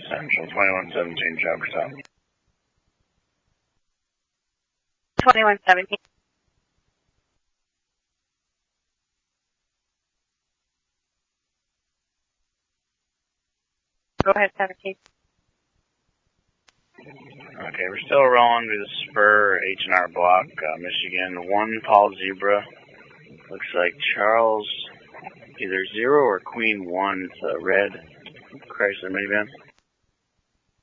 Central, 2117 Jefferson. 2117. Go ahead, 17. Okay, we're still rolling to the Spur H&R Block, Michigan. 1 Paul Zebra. Looks like Charles, either 0 or Queen 1. It's a red Chrysler minivan.